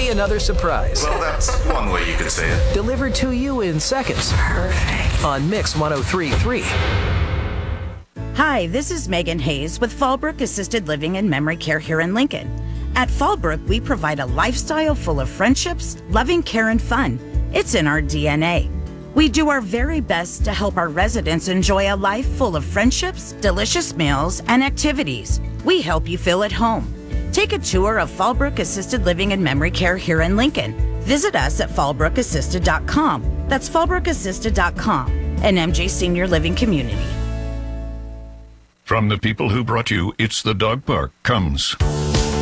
be another surprise. Well, that's one way you could say it. Delivered to you in seconds. Perfect. On Mix 103.3. Hi, this is Megan Hayes with Fallbrook Assisted Living and Memory Care here in Lincoln. At Fallbrook, we provide a lifestyle full of friendships, loving care, and fun. It's in our DNA. We do our very best to help our residents enjoy a life full of friendships, delicious meals, and activities. We help you feel at home. Take a tour of Fallbrook Assisted Living and Memory Care here in Lincoln. Visit us at fallbrookassisted.com. That's fallbrookassisted.com, an MJ Senior Living community. From the people who brought you It's the Dog Park comes